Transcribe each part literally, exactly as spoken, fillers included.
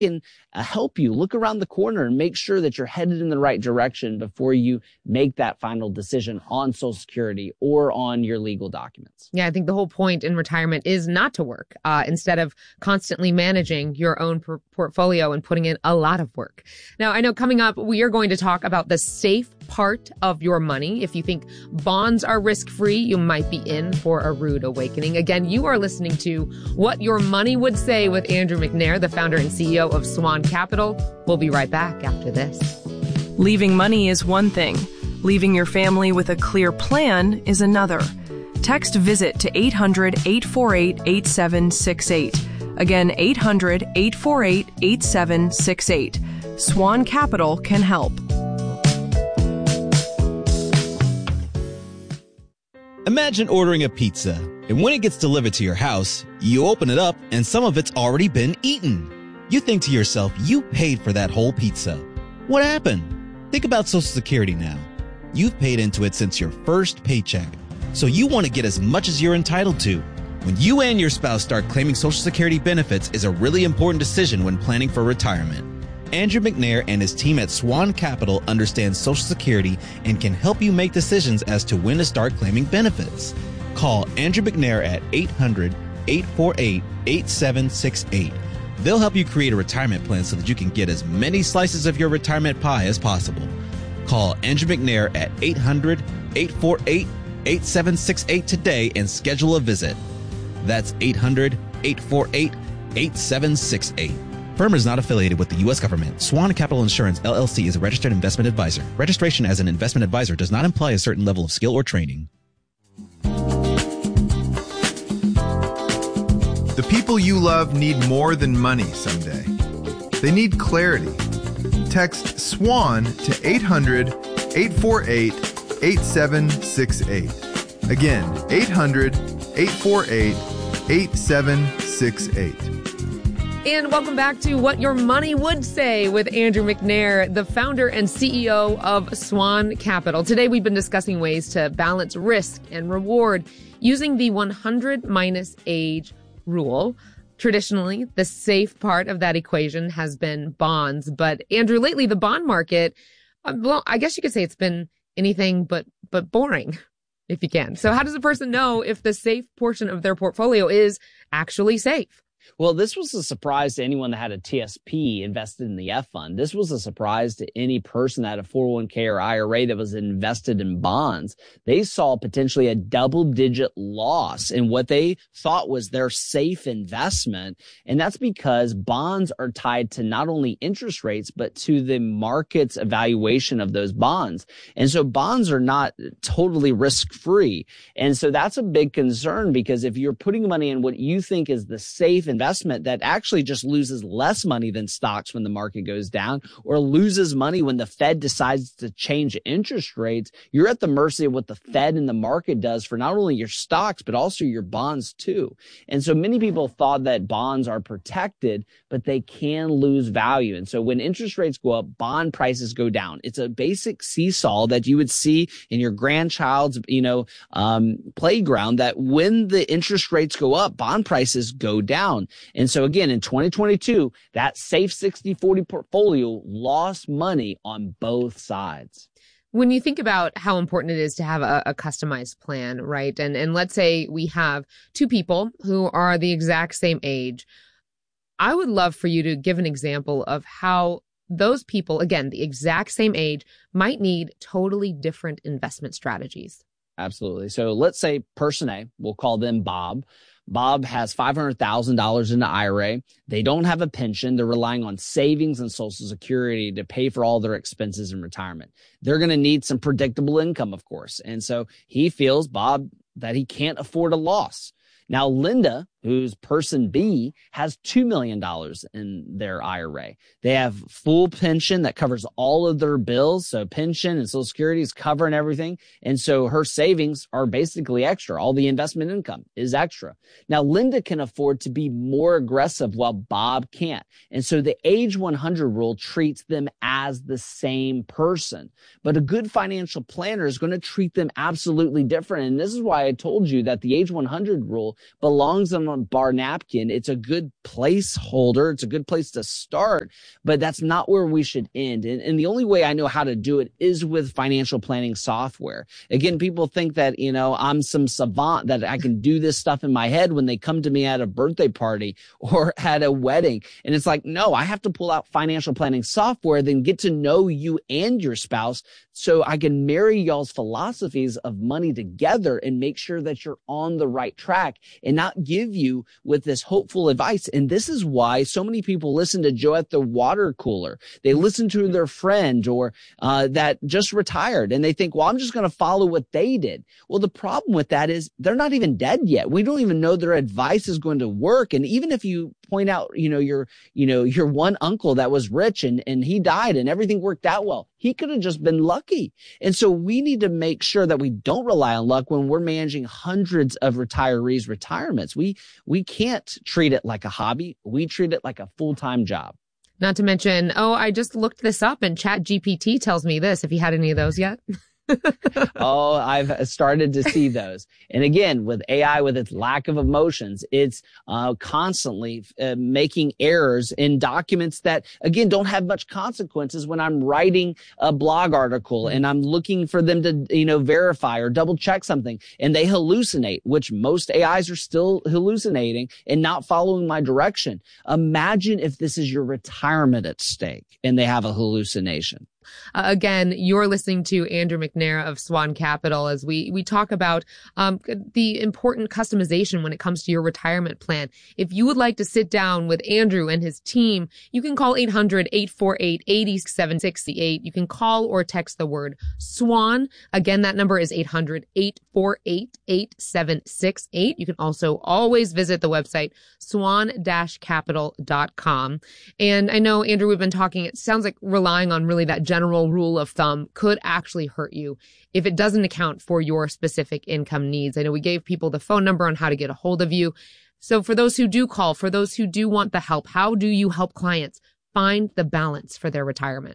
can uh, help you look around the corner and make sure that you're headed in the right direction before you make that final decision on Social Security or on your legal documents. Yeah, I think the whole point in retirement is not to work uh, instead of constantly managing your own per- portfolio and putting in a lot of work. Now, I know coming up, we are going to talk about the safe part of your money. If you think bonds are risk-free, you might be in for a rude awakening. Again, you are listening to What Your Money Would Say with Andrew McNair, the founder and C E O of Swan Capital. We'll be right back after this. Leaving money is one thing. Leaving your family with a clear plan is another. Text VISIT to eight hundred, eight four eight, eight seven six eight. Again, eight hundred, eight four eight, eight seven six eight. Swan Capital can help. Imagine ordering a pizza, and when it gets delivered to your house, you open it up and some of it's already been eaten. You think to yourself, you paid for that whole pizza. What happened? Think about Social Security now. You've paid into it since your first paycheck, so you want to get as much as you're entitled to. When you and your spouse start claiming Social Security benefits is a really important decision when planning for retirement. Andrew McNair and his team at Swan Capital understand Social Security and can help you make decisions as to when to start claiming benefits. Call Andrew McNair at eight hundred, eight four eight, eight seven six eight. They'll help you create a retirement plan so that you can get as many slices of your retirement pie as possible. Call Andrew McNair at eight hundred, eight four eight, eight seven six eight today and schedule a visit. That's eight hundred, eight four eight, eight seven six eight. Firm is not affiliated with the U S government. Swan Capital Insurance, L L C is a registered investment advisor. Registration as an investment advisor does not imply a certain level of skill or training. The people you love need more than money someday. They need clarity. Text SWAN to eight hundred, eight four eight, eight seven six eight. Again, eight hundred, eight four eight, eight seven six eight. And welcome back to What Your Money Would Say with Andrew McNair, the founder and C E O of Swan Capital. Today, we've been discussing ways to balance risk and reward using the one hundred minus age rule. Traditionally, the safe part of that equation has been bonds. But Andrew, lately, the bond market, uh, well, I guess you could say it's been anything but but boring, if you can. So how does a person know if the safe portion of their portfolio is actually safe? Well, this was a surprise to anyone that had a T S P invested in the F fund. This was a surprise to any person that had a four oh one k or I R A that was invested in bonds. They saw potentially a double-digit loss in what they thought was their safe investment. And that's because bonds are tied to not only interest rates, but to the market's evaluation of those bonds. And so bonds are not totally risk-free. And so that's a big concern, because if you're putting money in what you think is the safe investment that actually just loses less money than stocks when the market goes down, or loses money when the Fed decides to change interest rates, you're at the mercy of what the Fed and the market does for not only your stocks, but also your bonds too. And so many people thought that bonds are protected, but they can lose value. And so when interest rates go up, bond prices go down. It's a basic seesaw that you would see in your grandchild's, you know, um, playground, that when the interest rates go up, bond prices go down. And so again, in twenty twenty-two, that safe sixty forty portfolio lost money on both sides. When you think about how important it is to have a, a customized plan, right? And and let's say we have two people who are the exact same age. I would love for you to give an example of how those people, again, the exact same age, might need totally different investment strategies. Absolutely. So let's say person A, we'll call them Bob. Bob has five hundred thousand dollars in the I R A. They don't have a pension. They're relying on savings and Social Security to pay for all their expenses in retirement. They're going to need some predictable income, of course. And so he feels, Bob, that he can't afford a loss. Now, Linda, who's person B, has two million dollars in their I R A. They have full pension that covers all of their bills. So pension and Social Security is covering everything. And so her savings are basically extra. All the investment income is extra. Now, Linda can afford to be more aggressive while Bob can't. And so the age one hundred rule treats them as the same person. But a good financial planner is going to treat them absolutely different. And this is why I told you that the age one hundred rule belongs on a bar napkin. It's a good placeholder. It's a good place to start, but that's not where we should end. And, and the only way I know how to do it is with financial planning software. Again, people think that, you know, I'm some savant that I can do this stuff in my head when they come to me at a birthday party or at a wedding. And it's like, no, I have to pull out financial planning software, then get to know you and your spouse so I can marry y'all's philosophies of money together and make sure that you're on the right track and not give you with this hopeful advice. And this is why so many people listen to Joe at the water cooler. They listen to their friend or uh, that just retired and they think, well, I'm just going to follow what they did. Well, the problem with that is they're not even dead yet. We don't even know their advice is going to work. And even if you point out, you know, your, you know, your one uncle that was rich and, and he died and everything worked out well, he could have just been lucky. And so we need to make sure that we don't rely on luck when we're managing hundreds of retirees' retirements. We, we can't treat it like a hobby. We treat it like a full-time job. Not to mention, oh, I just looked this up and Chat G P T tells me this. Have you had any of those yet? Oh, I've started to see those. And again, with A I, with its lack of emotions, it's uh, constantly uh, making errors in documents that, again, don't have much consequences when I'm writing a blog article and I'm looking for them to, you know, verify or double check something and they hallucinate, which most A Is are still hallucinating and not following my direction. Imagine if this is your retirement at stake and they have a hallucination. Uh, again, you're listening to Andrew McNair of Swan Capital as we, we talk about um, the important customization when it comes to your retirement plan. If you would like to sit down with Andrew and his team, you can call eight hundred, eight four eight, eight seven six eight. You can call or text the word SWAN. Again, that number is eight hundred, eight four eight, eight seven six eight. You can also always visit the website swan dash capital dot com. And I know, Andrew, we've been talking, it sounds like relying on really that general rule of thumb could actually hurt you if it doesn't account for your specific income needs. I know we gave people the phone number on how to get a hold of you. So for those who do call, for those who do want the help, how do you help clients find the balance for their retirement?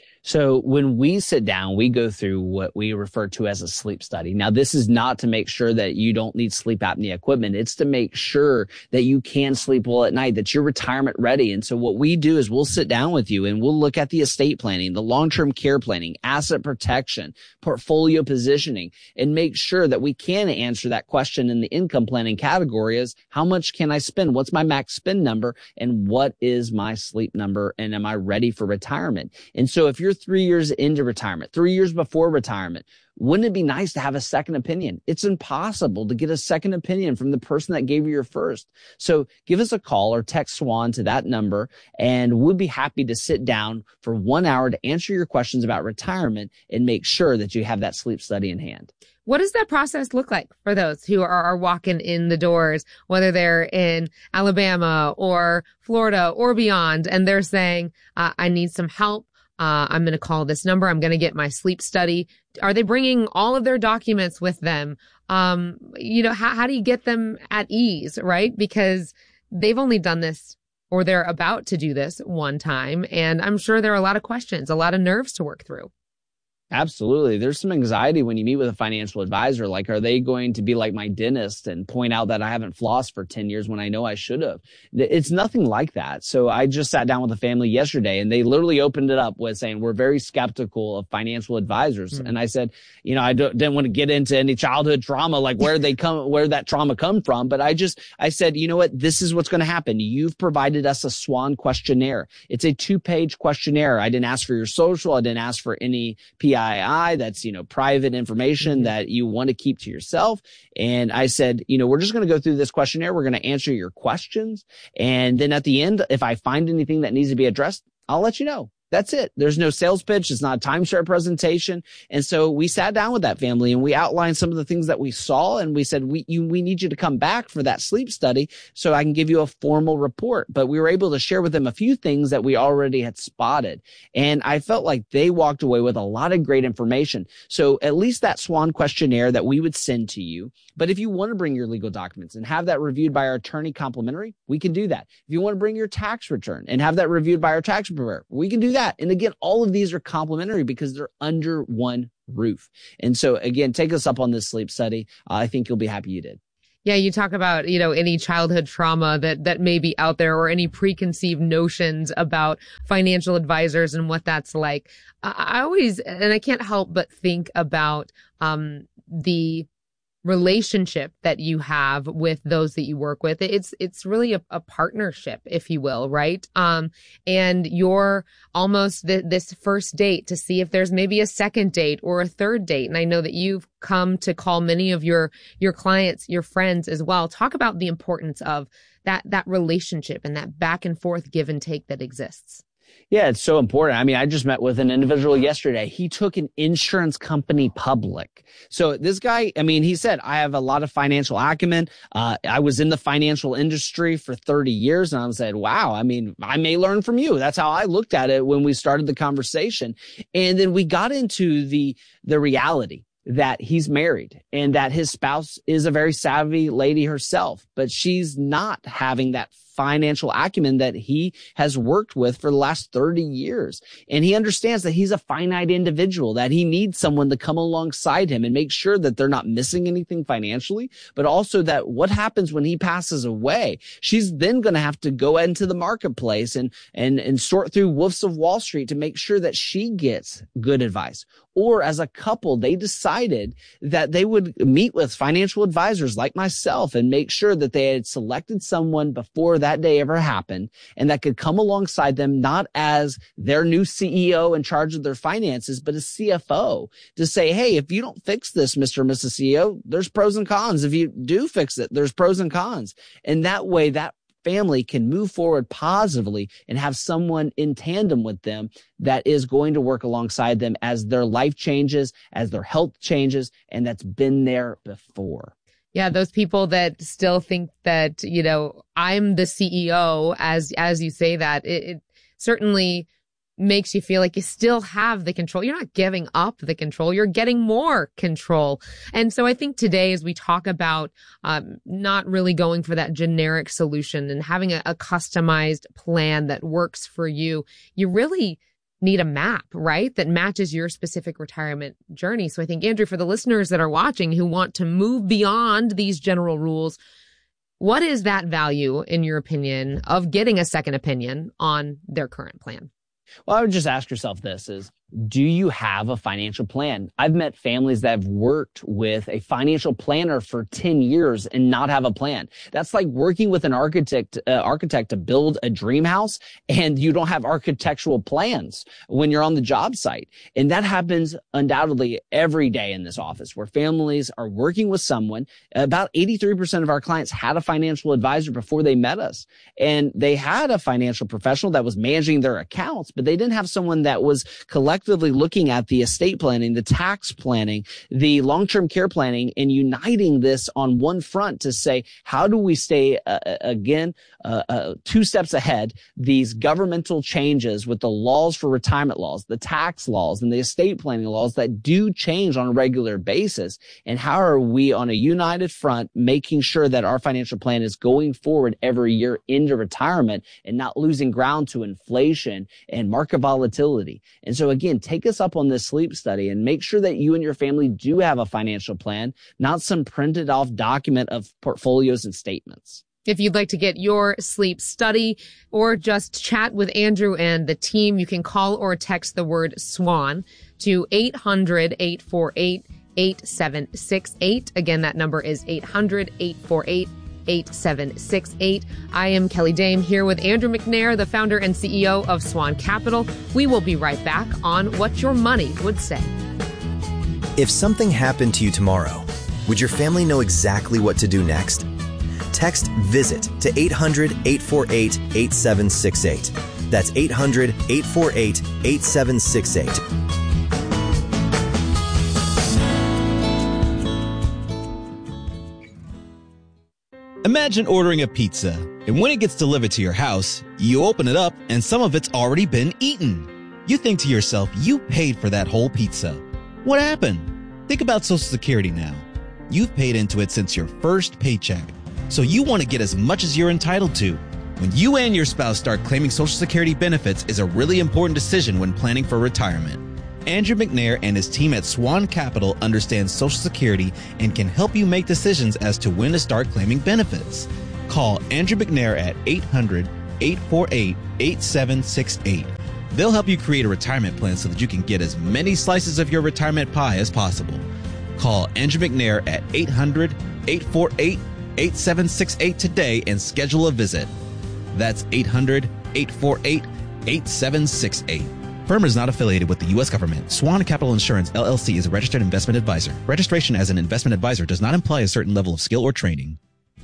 So when we sit down, we go through what we refer to as a sleep study. Now, this is not to make sure that you don't need sleep apnea equipment. It's to make sure that you can sleep well at night, that you're retirement ready. And so what we do is we'll sit down with you and we'll look at the estate planning, the long-term care planning, asset protection, portfolio positioning, and make sure that we can answer that question in the income planning category is how much can I spend? What's my max spend number? And what is my sleep number? And am I ready for retirement? And so if you're three years into retirement, three years before retirement, wouldn't it be nice to have a second opinion? It's impossible to get a second opinion from the person that gave you your first. So give us a call or text SWAN to that number, and we'll be happy to sit down for one hour to answer your questions about retirement and make sure that you have that sleep study in hand. What does that process look like for those who are, are walking in the doors, whether they're in Alabama or Florida or beyond, and they're saying, uh, I need some help. Uh, I'm going to call this number. I'm going to get my sleep study. Are they bringing all of their documents with them? Um, you know, how, how do you get them at ease, right? Because they've only done this or they're about to do this one time. And I'm sure there are a lot of questions, a lot of nerves to work through. Absolutely. There's some anxiety when you meet with a financial advisor. Like, are they going to be like my dentist and point out that I haven't flossed for ten years when I know I should have? It's nothing like that. So I just sat down with a family yesterday and they literally opened it up with saying, we're very skeptical of financial advisors. Mm-hmm. And I said, you know, I don't, didn't want to get into any childhood trauma, like where they come, where that trauma come from. But I just, I said, you know what? This is what's going to happen. You've provided us a SWAN questionnaire. It's a two page questionnaire. I didn't ask for your social. I didn't ask for any P I I, that's, you know, private information that you want to keep to yourself. And I said, you know, we're just going to go through this questionnaire. We're going to answer your questions. And then at the end, if I find anything that needs to be addressed, I'll let you know. That's it. There's no sales pitch. It's not a timeshare presentation. And so we sat down with that family and we outlined some of the things that we saw. And we said, we, you, we need you to come back for that sleep study so I can give you a formal report. But we were able to share with them a few things that we already had spotted. And I felt like they walked away with a lot of great information. So at least that SWAN questionnaire that we would send to you. But if you want to bring your legal documents and have that reviewed by our attorney complimentary, we can do that. If you want to bring your tax return and have that reviewed by our tax preparer, we can do that. And again, all of these are complimentary because they're under one roof. And so again, take us up on this sleep study. Uh, I think you'll be happy you did. Yeah, you talk about, you know, any childhood trauma that, that may be out there or any preconceived notions about financial advisors and what that's like. I, I always, and I can't help but think about um, the relationship that you have with those that you work with. It's it's really a, a partnership, if you will, right? Um, and you're almost th- this first date to see if there's maybe a second date or a third date. And I know that you've come to call many of your your clients your friends as well. Talk about the importance of that that relationship and that back and forth give and take that exists. Yeah, it's so important. I mean, I just met with an individual yesterday. He took an insurance company public. So this guy, I mean, he said, I have a lot of financial acumen. Uh, I was in the financial industry for thirty years. And I said, wow, I mean, I may learn from you. That's how I looked at it when we started the conversation. And then we got into the, the reality that he's married and that his spouse is a very savvy lady herself, but she's not having that financial acumen that he has worked with for the last thirty years. And he understands that he's a finite individual, that he needs someone to come alongside him and make sure that they're not missing anything financially, but also that what happens when he passes away, she's then going to have to go into the marketplace and, and, and sort through Wolves of Wall Street to make sure that she gets good advice. Or as a couple, they decided that they would meet with financial advisors like myself and make sure that they had selected someone before that day ever happened and that could come alongside them, not as their new C E O in charge of their finances, but a C F O to say, hey, if you don't fix this, Mister or Missus C E O, there's pros and cons. If you do fix it, there's pros and cons. And that way, that family can move forward positively and have someone in tandem with them that is going to work alongside them as their life changes, as their health changes, and that's been there before. Yeah, those people that still think that, you know, I'm the C E O, as as you say that, it, it certainly makes you feel like you still have the control. You're not giving up the control. You're getting more control. And so I think today, as we talk about um, not really going for that generic solution and having a, a customized plan that works for you, you really need a map, right? That matches your specific retirement journey. So I think, Andrew, for the listeners that are watching who want to move beyond these general rules, what is that value, in your opinion, of getting a second opinion on their current plan? Well, I would just ask yourself this is, do you have a financial plan? I've met families that have worked with a financial planner for ten years and not have a plan. That's like working with an architect, uh, architect to build a dream house and you don't have architectural plans when you're on the job site. And that happens undoubtedly every day in this office where families are working with someone. About eighty-three percent of our clients had a financial advisor before they met us. And they had a financial professional that was managing their accounts, but they didn't have someone that was collecting Collectively looking at the estate planning, the tax planning, the long-term care planning, and uniting this on one front to say, how do we stay, uh, again, uh, uh, two steps ahead, these governmental changes with the laws for retirement laws, the tax laws, and the estate planning laws that do change on a regular basis, and how are we on a united front making sure that our financial plan is going forward every year into retirement and not losing ground to inflation and market volatility. And so again, take us up on this sleep study and make sure that you and your family do have a financial plan, not some printed off document of portfolios and statements. If you'd like to get your sleep study or just chat with Andrew and the team, you can call or text the word SWAN to eight hundred, eight four eight, eight seven six eight. Again, that number is eight hundred, eight four eight, eight seven six eight. I am Kelly Dame here with Andrew McNair, the founder and C E O of Swan Capital. We will be right back on What Your Money Would Say. If something happened to you tomorrow, would your family know exactly what to do next? Text VISIT to eight hundred, eight four eight, eight seven six eight. That's eight hundred, eight four eight, eight seven six eight. Imagine ordering a pizza, and when it gets delivered to your house, you open it up and some of it's already been eaten. You think to yourself, you paid for that whole pizza. What happened? Think about Social Security now. You've paid into it since your first paycheck, so you want to get as much as you're entitled to. When you and your spouse start claiming Social Security benefits is a really important decision when planning for retirement. Andrew McNair and his team at Swan Capital understand Social Security and can help you make decisions as to when to start claiming benefits. Call Andrew McNair at eight hundred, eight four eight, eight seven six eight. They'll help you create a retirement plan so that you can get as many slices of your retirement pie as possible. Call Andrew McNair at eight hundred, eight four eight, eight seven six eight today and schedule a visit. That's eight hundred, eight four eight, eight seven six eight. Firm is not affiliated with the U S government. Swan Capital Insurance, L L C is a registered investment advisor. Registration as an investment advisor does not imply a certain level of skill or training.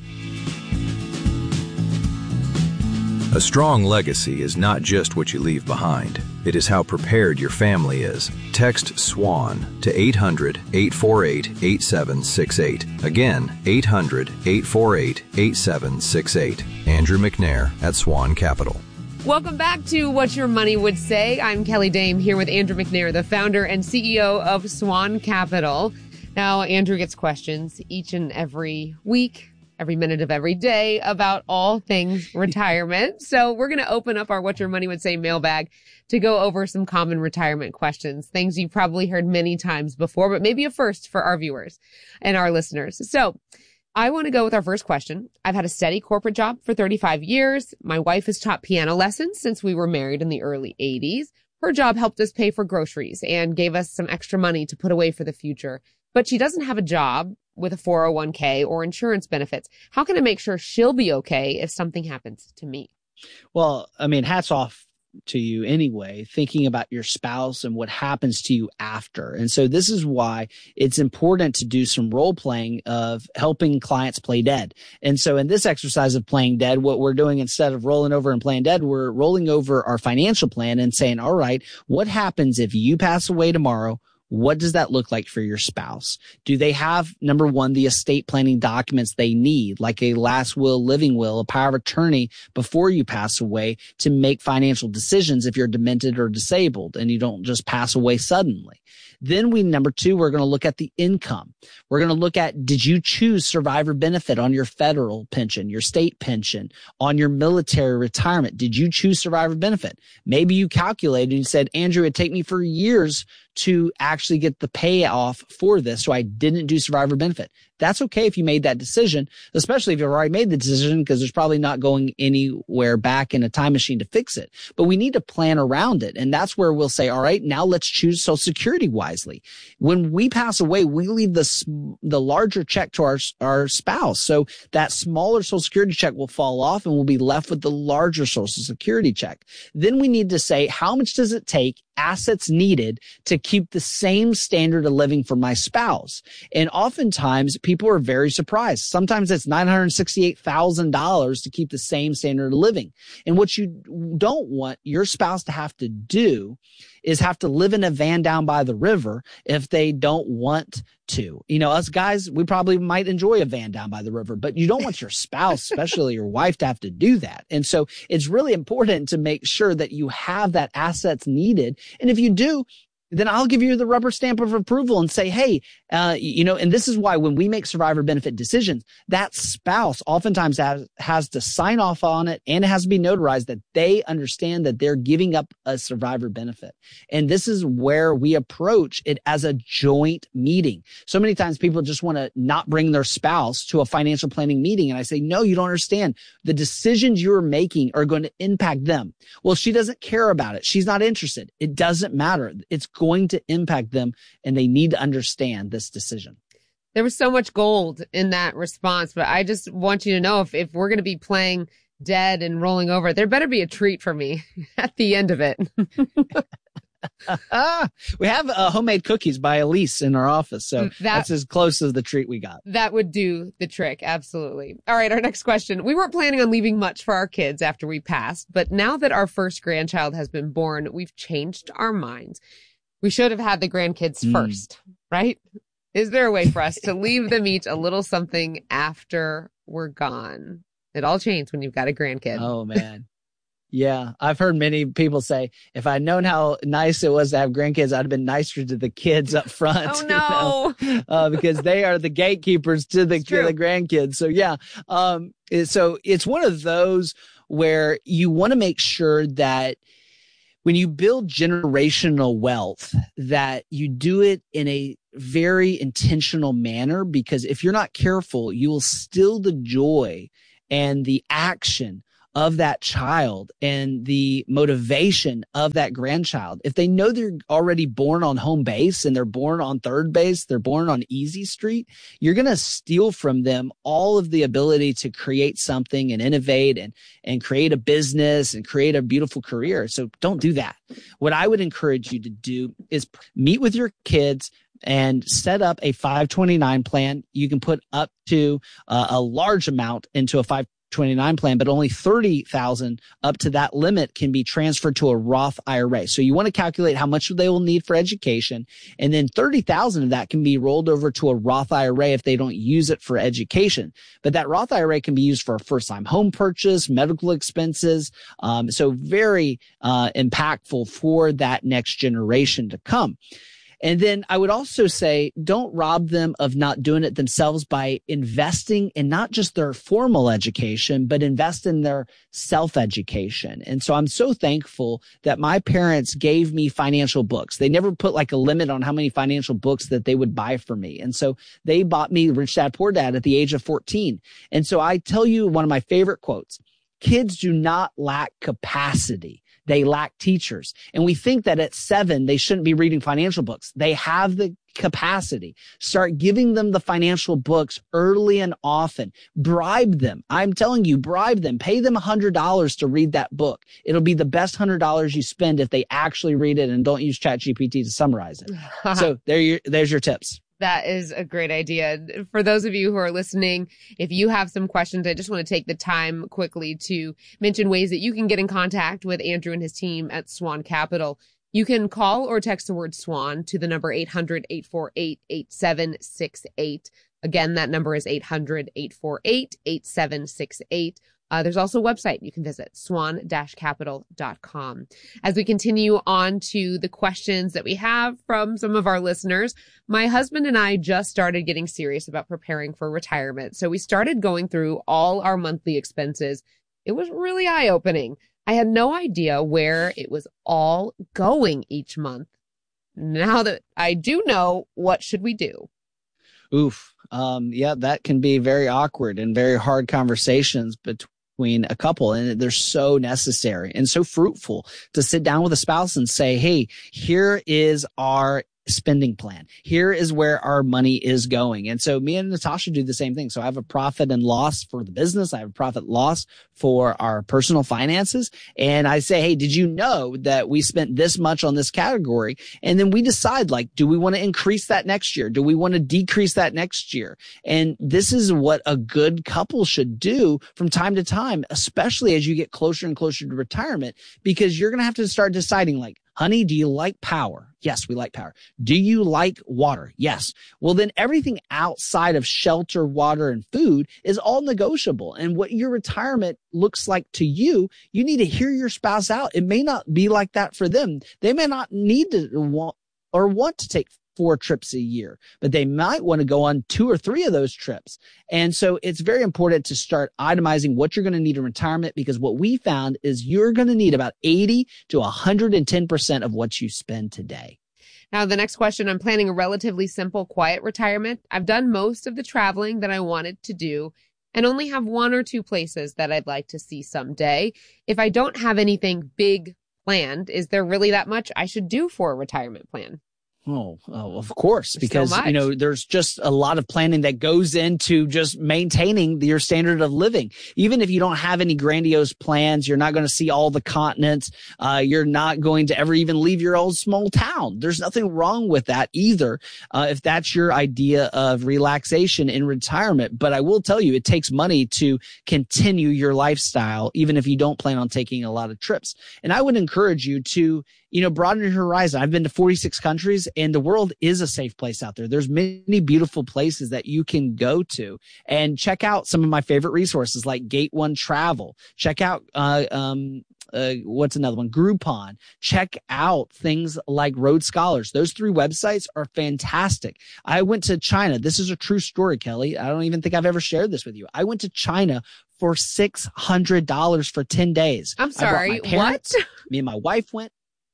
A strong legacy is not just what you leave behind. It is how prepared your family is. Text SWAN to eight hundred, eight four eight, eight seven six eight. Again, eight hundred, eight four eight, eight seven six eight. Andrew McNair at Swan Capital. Welcome back to What Your Money Would Say. I'm Kelly Dame here with Andrew McNair, the founder and C E O of Swan Capital. Now, Andrew gets questions each and every week, every minute of every day about all things retirement. So we're going to open up our What Your Money Would Say mailbag to go over some common retirement questions, things you've probably heard many times before, but maybe a first for our viewers and our listeners. So I want to go with our first question. I've had a steady corporate job for thirty-five years. My wife has taught piano lessons since we were married in the early eighties. Her job helped us pay for groceries and gave us some extra money to put away for the future. But she doesn't have a job with a four oh one k or insurance benefits. How can I make sure she'll be okay if something happens to me? Well, I mean, hats off to you anyway, thinking about your spouse and what happens to you after. And so this is why it's important to do some role playing of helping clients play dead. And so in this exercise of playing dead, what we're doing instead of rolling over and playing dead, we're rolling over our financial plan and saying, all right, what happens if you pass away tomorrow? What does that look like for your spouse? Do they have, number one, the estate planning documents they need, like a last will, living will, a power of attorney before you pass away to make financial decisions if you're demented or disabled and you don't just pass away suddenly? Then we, number two, we're going to look at the income. We're going to look at, did you choose survivor benefit on your federal pension, your state pension, on your military retirement? Did you choose survivor benefit? Maybe you calculated and you said, Andrew, it'd take me for years to actually get the payoff for this, so I didn't do survivor benefit. That's okay if you made that decision, especially if you've already made the decision, because there's probably not going anywhere back in a time machine to fix it. But we need to plan around it. And that's where we'll say, all right, now let's choose Social Security wisely. When we pass away, we leave the, the larger check to our, our spouse. So that smaller Social Security check will fall off and we'll be left with the larger Social Security check. Then we need to say, how much does it take, assets needed, to keep the same standard of living for my spouse? And oftentimes people are very surprised. Sometimes it's nine hundred sixty-eight thousand dollars to keep the same standard of living. And what you don't want your spouse to have to do is have to live in a van down by the river if they don't want to. You know, us guys, we probably might enjoy a van down by the river, but you don't want your spouse, especially your wife, to have to do that. And so it's really important to make sure that you have that assets needed. And if you do, then I'll give you the rubber stamp of approval and say, hey, uh, you know, and this is why when we make survivor benefit decisions, that spouse oftentimes has, has to sign off on it, and it has to be notarized that they understand that they're giving up a survivor benefit. And this is where we approach it as a joint meeting. So many times people just want to not bring their spouse to a financial planning meeting. And I say, no, you don't understand. The decisions you're making are going to impact them. Well, she doesn't care about it. She's not interested. It doesn't matter. It's going to impact them, and they need to understand this decision. There was so much gold in that response, but I just want you to know if, if we're going to be playing dead and rolling over, there better be a treat for me at the end of it. We have uh, homemade cookies by Elise in our office, so that, that's as close as the treat we got. That would do the trick, absolutely. All right, our next question. We weren't planning on leaving much for our kids after we passed, but now that our first grandchild has been born, we've changed our minds. We should have had the grandkids mm. first, right? Is there a way for us to leave them each a little something after we're gone? It all changed when you've got a grandkid. Oh, man. Yeah, I've heard many people say, if I'd known how nice it was to have grandkids, I'd have been nicer to the kids up front. Oh, no. You know? uh, because they are the gatekeepers to the, to the grandkids. So, yeah. Um, so it's one of those where you want to make sure that when you build generational wealth, that you do it in a very intentional manner, because if you're not careful, you will steal the joy and the action of that child and the motivation of that grandchild. If they know they're already born on home base and they're born on third base, they're born on easy street, you're going to steal from them all of the ability to create something and innovate and, and create a business and create a beautiful career. So don't do that. What I would encourage you to do is meet with your kids and set up a five twenty-nine plan. You can put up to uh, a large amount into a five twenty-nine plan, but only thirty thousand up to that limit can be transferred to a Roth I R A. So you want to calculate how much they will need for education, and then thirty thousand of that can be rolled over to a Roth I R A if they don't use it for education. But that Roth I R A can be used for a first-time home purchase, medical expenses. Um, so very uh, impactful for that next generation to come. And then I would also say, don't rob them of not doing it themselves by investing in not just their formal education, but invest in their self-education. And so I'm so thankful that my parents gave me financial books. They never put like a limit on how many financial books that they would buy for me. And so they bought me Rich Dad Poor Dad at the age of fourteen. And so I tell you one of my favorite quotes: kids do not lack capacity. They lack teachers. And we think that at seven, they shouldn't be reading financial books. They have the capacity. Start giving them the financial books early and often. Bribe them. I'm telling you, bribe them. Pay them one hundred dollars to read that book. It'll be the best one hundred dollars you spend if they actually read it and don't use ChatGPT to summarize it. So there you, there's your tips. That is a great idea. For those of you who are listening, if you have some questions, I just want to take the time quickly to mention ways that you can get in contact with Andrew and his team at Swan Capital. You can call or text the word SWAN to the number eight hundred, eight four eight, eight seven six eight. Again, that number is eight hundred, eight four eight, eight seven six eight. Uh, there's also a website you can visit, swan dash capital dot com. As we continue on to the questions that we have from some of our listeners, my husband and I just started getting serious about preparing for retirement. So we started going through all our monthly expenses. It was really eye-opening. I had no idea where it was all going each month. Now that I do know, what should we do? Oof. Um, yeah, that can be very awkward and very hard conversations between between a couple, and they're so necessary and so fruitful to sit down with a spouse and say, hey, here is our spending plan. Here is where our money is going. And so me and Natasha do the same thing. So I have a profit and loss for the business. I have a profit loss for our personal finances. And I say, hey, did you know that we spent this much on this category? And then we decide, like, do we want to increase that next year? Do we want to decrease that next year? And this is what a good couple should do from time to time, especially as you get closer and closer to retirement, because you're going to have to start deciding, like, honey, do you like power? Yes, we like power. Do you like water? Yes. Well, then everything outside of shelter, water, and food is all negotiable. And what your retirement looks like to you, you need to hear your spouse out. It may not be like that for them. They may not need to want or want to take four trips a year, but they might want to go on two or three of those trips. And so it's very important to start itemizing what you're going to need in retirement, because what we found is you're going to need about eighty to one hundred ten percent of what you spend today. Now, the next question, I'm planning a relatively simple, quiet retirement. I've done most of the traveling that I wanted to do and only have one or two places that I'd like to see someday. If I don't have anything big planned, is there really that much I should do for a retirement plan? Oh, oh, of course, There's because, so you know, there's just a lot of planning that goes into just maintaining your standard of living. Even if you don't have any grandiose plans, you're not going to see all the continents. Uh, you're not going to ever even leave your old small town. There's nothing wrong with that either, uh, if that's your idea of relaxation in retirement. But I will tell you, it takes money to continue your lifestyle, even if you don't plan on taking a lot of trips. And I would encourage you to, you know, broaden your horizon. I've been to forty-six countries, and the world is a safe place out there. There's many beautiful places that you can go to, and check out some of my favorite resources like Gate One Travel. Check out, uh, um, uh, what's another one? Groupon. Check out things like Road Scholars. Those three websites are fantastic. I went to China. This is a true story, Kelly. I don't even think I've ever shared this with you. I went to China for six hundred dollars for ten days. I'm sorry, I brought my parents, what? Me and my wife went.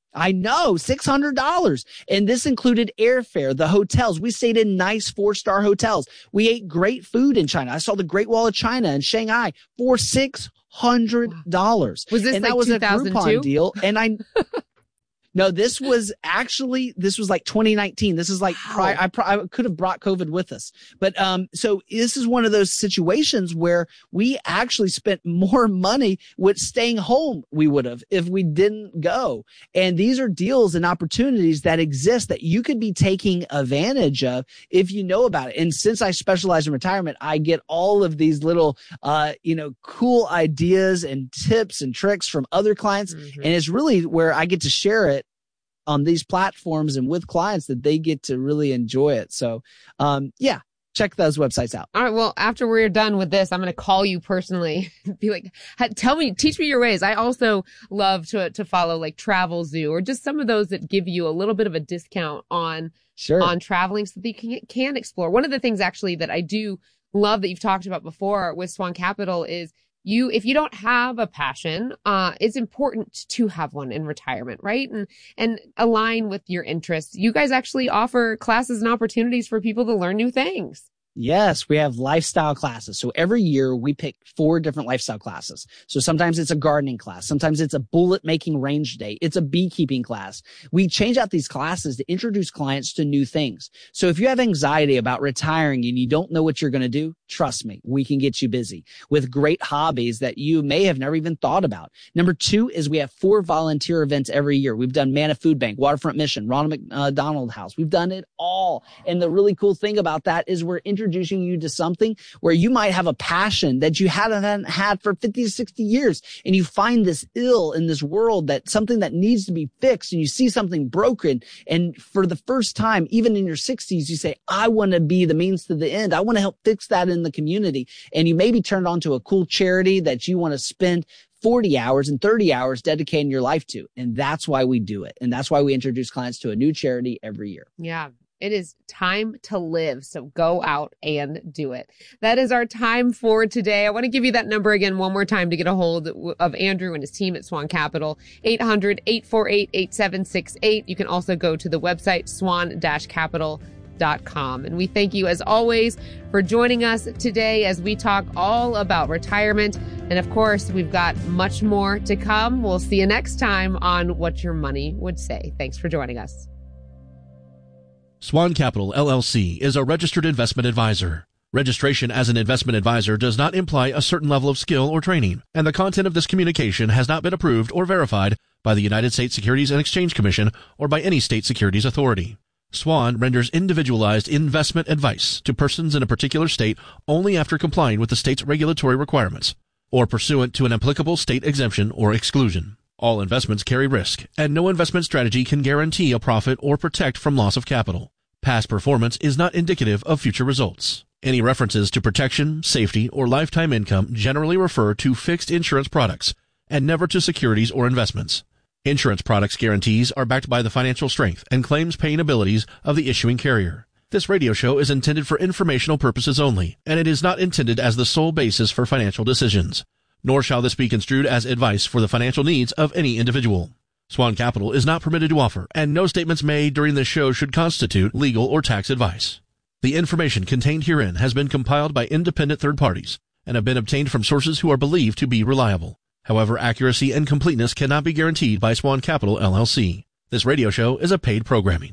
I know, six hundred dollars. And this included airfare, the hotels. We stayed in nice four-star hotels. We ate great food in China. I saw the Great Wall of China in Shanghai for six hundred dollars. Was this and like that was two a thousand two? Groupon deal. And I, no, this was actually, this was like twenty nineteen. This is like, Wow. prior, I, I could have brought COVID with us. But, um, so this is one of those situations where we actually spent more money with staying home we would have if we didn't go. And these are deals and opportunities that exist that you could be taking advantage of if you know about it. And since I specialize in retirement, I get all of these little, uh, you know, cool ideas and tips and tricks from other clients. Mm-hmm. And it's really where I get to share it on these platforms and with clients that they get to really enjoy it. So, um, yeah, check those websites out. All right. Well, after we're done with this, I'm going to call you personally. Be like, tell me, teach me your ways. I also love to to follow like Travel Zoo or just some of those that give you a little bit of a discount on Sure. on traveling so that you can can explore. One of the things actually that I do love that you've talked about before with Swan Capital is you, if you don't have a passion, uh, it's important to have one in retirement, right? And, and align with your interests. You guys actually offer classes and opportunities for people to learn new things. Yes, we have lifestyle classes. So every year we pick four different lifestyle classes. So sometimes it's a gardening class. Sometimes it's a bullet making range day. It's a beekeeping class. We change out these classes to introduce clients to new things. So if you have anxiety about retiring and you don't know what you're going to do, trust me, we can get you busy with great hobbies that you may have never even thought about. Number two is we have four volunteer events every year. We've done Mana Food Bank, Waterfront Mission, Ronald McDonald House. We've done it all. And the really cool thing about that is we're introducing you to something where you might have a passion that you haven't had for fifty to sixty years. And you find this ill in this world, that something that needs to be fixed, and you see something broken. And for the first time, even in your sixties, you say, I want to be the means to the end. I want to help fix that in the community. And you maybe turned on to a cool charity that you want to spend forty hours and thirty hours dedicating your life to. And that's why we do it. And that's why we introduce clients to a new charity every year. Yeah. It is time to live. So go out and do it. That is our time for today. I want to give you that number again one more time to get a hold of Andrew and his team at Swan Capital, eight hundred, eight four eight, eight seven six eight. You can also go to the website swan dash capital dot com. And we thank you as always for joining us today as we talk all about retirement. And of course, we've got much more to come. We'll see you next time on What Your Money Would Say. Thanks for joining us. Swan Capital, L L C, is a registered investment advisor. Registration as an investment advisor does not imply a certain level of skill or training, and the content of this communication has not been approved or verified by the United States Securities and Exchange Commission or by any state securities authority. Swan renders individualized investment advice to persons in a particular state only after complying with the state's regulatory requirements or pursuant to an applicable state exemption or exclusion. All investments carry risk, and no investment strategy can guarantee a profit or protect from loss of capital. Past performance is not indicative of future results. Any references to protection, safety, or lifetime income generally refer to fixed insurance products and never to securities or investments. Insurance products guarantees are backed by the financial strength and claims paying abilities of the issuing carrier. This radio show is intended for informational purposes only, and it is not intended as the sole basis for financial decisions. Nor shall this be construed as advice for the financial needs of any individual. Swan Capital is not permitted to offer, and no statements made during this show should constitute legal or tax advice. The information contained herein has been compiled by independent third parties and have been obtained from sources who are believed to be reliable. However, accuracy and completeness cannot be guaranteed by Swan Capital, L L C. This radio show is a paid programming.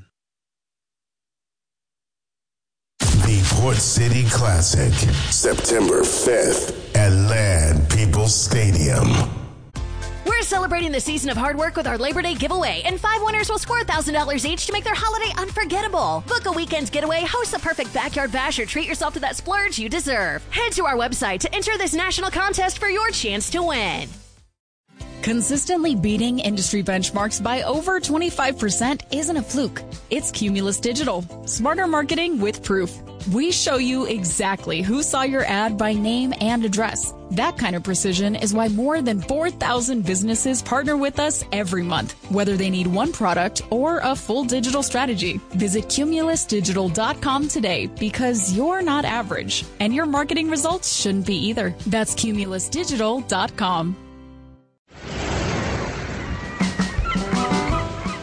The Port City Classic, September fifth at Land People's Stadium. We're celebrating the season of hard work with our Labor Day giveaway, and five winners will score one thousand dollars each to make their holiday unforgettable. Book a weekend getaway, host the perfect backyard bash, or treat yourself to that splurge you deserve. Head to our website to enter this national contest for your chance to win. Consistently beating industry benchmarks by over twenty-five percent isn't a fluke. It's Cumulus Digital. Smarter marketing with proof. We show you exactly who saw your ad by name and address. That kind of precision is why more than four thousand businesses partner with us every month, whether they need one product or a full digital strategy. Visit cumulus digital dot com today, because you're not average, and your marketing results shouldn't be either. That's cumulus digital dot com.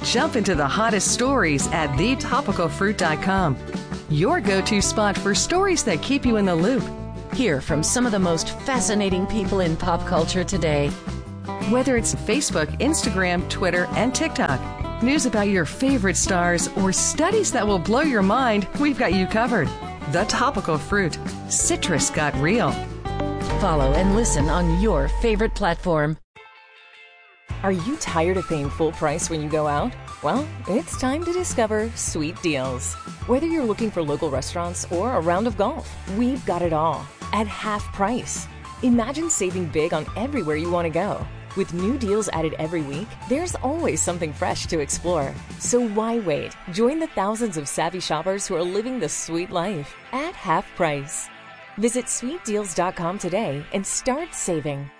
Jump into the hottest stories at the topical fruit dot com. Your go-to spot for stories that keep you in the loop. Hear from some of the most fascinating people in pop culture today. Whether it's Facebook, Instagram, Twitter, and TikTok, news about your favorite stars, or studies that will blow your mind, we've got you covered. The Topical Fruit. Citrus got real. Follow and listen on your favorite platform. Are you tired of paying full price when you go out? Well, it's time to discover Sweet Deals. Whether you're looking for local restaurants or a round of golf, we've got it all at half price. Imagine saving big on everywhere you want to go. With new deals added every week, there's always something fresh to explore. So why wait? Join the thousands of savvy shoppers who are living the sweet life at half price. Visit sweet deals dot com today and start saving.